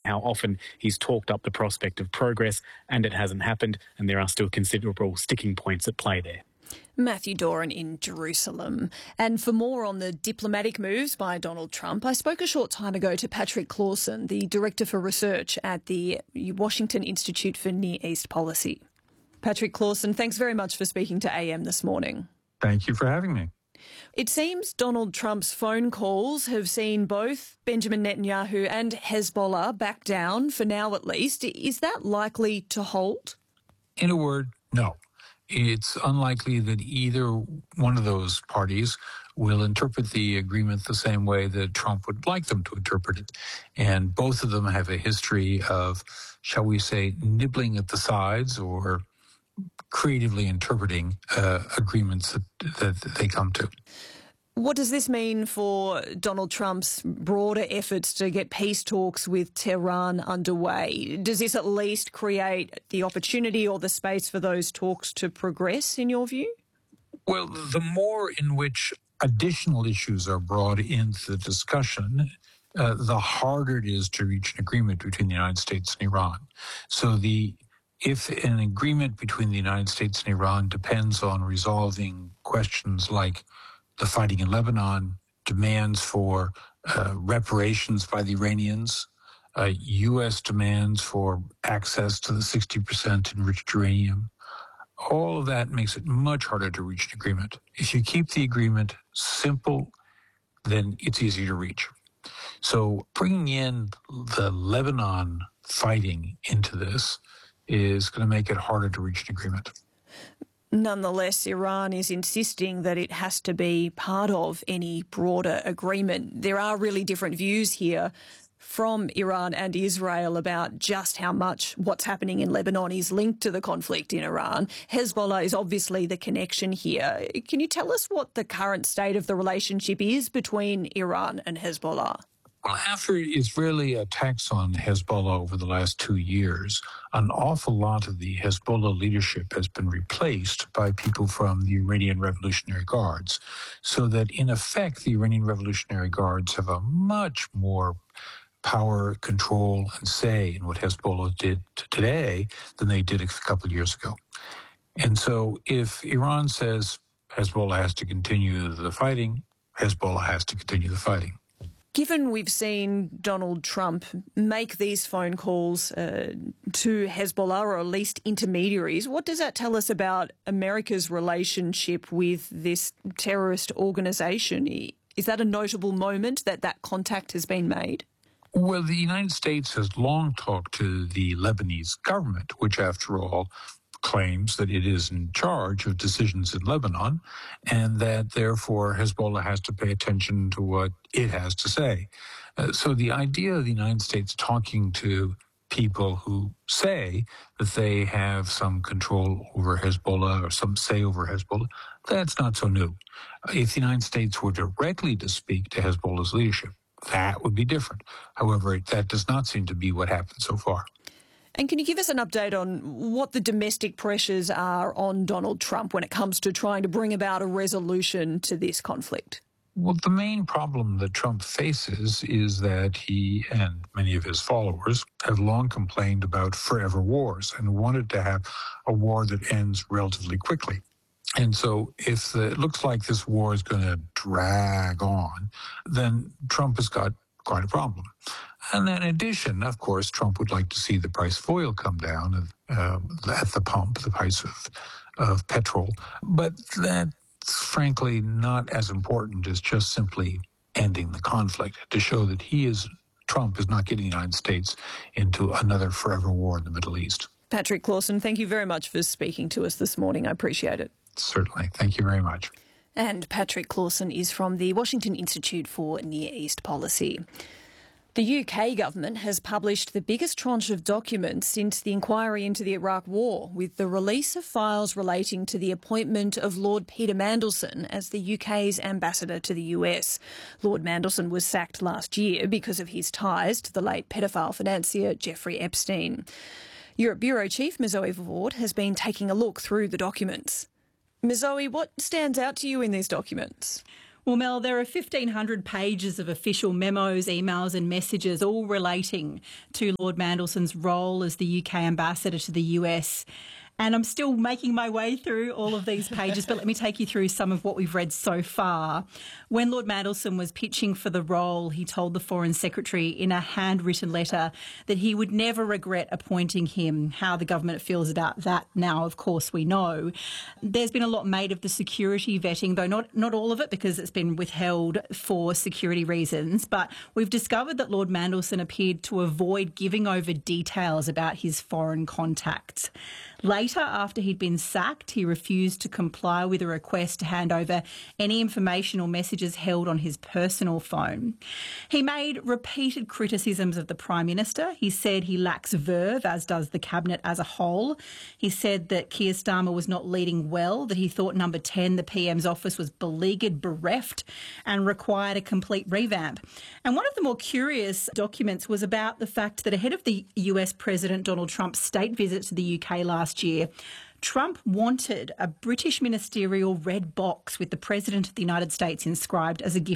how often he's talked up the prospect of progress and it hasn't happened, and there are still considerable sticking points at play there. Matthew Doran in Jerusalem. And for more on the diplomatic moves by Donald Trump, I spoke a short time ago to Patrick Clausen, the Director for Research at the Washington Institute for Near East Policy. Patrick Clausen, thanks very much for speaking to AM this morning. Thank you for having me. It seems Donald Trump's phone calls have seen both Benjamin Netanyahu and Hezbollah back down, for now at least. Is that likely to hold? In a word, no. It's unlikely that either one of those parties will interpret the agreement the same way that Trump would like them to interpret it. And both of them have a history of, shall we say, nibbling at the sides or creatively interpreting agreements that they come to. What does this mean for Donald Trump's broader efforts to get peace talks with Tehran underway? Does this at least create the opportunity or the space for those talks to progress, in your view? Well, the more in which additional issues are brought into the discussion, the harder it is to reach an agreement between the United States and Iran. So if an agreement between the United States and Iran depends on resolving questions like the fighting in Lebanon, demands for reparations by the Iranians, U.S. demands for access to the 60% enriched uranium. All of that makes it much harder to reach an agreement. If you keep the agreement simple, then it's easy to reach. So bringing in the Lebanon fighting into this is going to make it harder to reach an agreement. Nonetheless, Iran is insisting that it has to be part of any broader agreement. There are really different views here from Iran and Israel about just how much what's happening in Lebanon is linked to the conflict in Iran. Hezbollah is obviously the connection here. Can you tell us what the current state of the relationship is between Iran and Hezbollah? Well, after Israeli attacks on Hezbollah over the last 2 years, an awful lot of the Hezbollah leadership has been replaced by people from the Iranian Revolutionary Guards, so that in effect the Iranian Revolutionary Guards have a much more power, control, and say in what Hezbollah did today than they did a couple of years ago. And so if Iran says Hezbollah has to continue the fighting, Hezbollah has to continue the fighting. Given we've seen Donald Trump make these phone calls to Hezbollah, or at least intermediaries, what does that tell us about America's relationship with this terrorist organisation? Is that a notable moment that that contact has been made? Well, the United States has long talked to the Lebanese government, which, after all, claims that it is in charge of decisions in Lebanon, and that therefore Hezbollah has to pay attention to what it has to say. So the idea of the United States talking to people who say that they have some control over Hezbollah or some say over Hezbollah, that's not so new. If the United States were directly to speak to Hezbollah's leadership, that would be different. However, that does not seem to be what happened so far. And can you give us an update on what the domestic pressures are on Donald Trump when it comes to trying to bring about a resolution to this conflict? Well, the main problem that Trump faces is that he and many of his followers have long complained about forever wars and wanted to have a war that ends relatively quickly. And so if it looks like this war is going to drag on, then Trump has got quite a problem. And then in addition, of course, Trump would like to see the price of oil come down at the pump, the price of petrol. But that's frankly not as important as just simply ending the conflict, to show that Trump is not getting the United States into another forever war in the Middle East. Patrick Clausen, thank you very much for speaking to us this morning. I appreciate it. Certainly. Thank you very much. And Patrick Clausen is from the Washington Institute for Near East Policy. The UK government has published the biggest tranche of documents since the inquiry into the Iraq War, with the release of files relating to the appointment of Lord Peter Mandelson as the UK's ambassador to the US. Lord Mandelson was sacked last year because of his ties to the late pedophile financier Jeffrey Epstein. Europe Bureau Chief Mizoe Vavord has been taking a look through the documents. Mizoe, what stands out to you in these documents? Well, Mel, there are 1,500 pages of official memos, emails and messages all relating to Lord Mandelson's role as the UK ambassador to the US. And I'm still making my way through all of these pages, but let me take you through some of what we've read so far. When Lord Mandelson was pitching for the role, he told the Foreign Secretary in a handwritten letter that he would never regret appointing him. How the government feels about that now, of course, we know. There's been a lot made of the security vetting, though not all of it, because it's been withheld for security reasons. But we've discovered that Lord Mandelson appeared to avoid giving over details about his foreign contacts. Later, after he'd been sacked, he refused to comply with a request to hand over any information or messages held on his personal phone. He made repeated criticisms of the Prime Minister. He said he lacks verve, as does the Cabinet as a whole. He said that Keir Starmer was not leading well, that he thought Number 10, the PM's office, was beleaguered, bereft and required a complete revamp. And one of the more curious documents was about the fact that ahead of the US President Donald Trump's state visit to the UK last year, Trump wanted a British ministerial red box with the President of the United States inscribed as a gift